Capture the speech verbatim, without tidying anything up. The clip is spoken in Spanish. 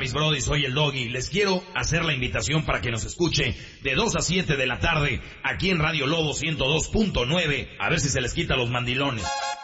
mis brodis? Soy el Doggy. Les quiero hacer la invitación para que nos escuche de dos a siete de la tarde aquí en Radio Lobo ciento dos punto nueve. A ver si se les quita los mandilones.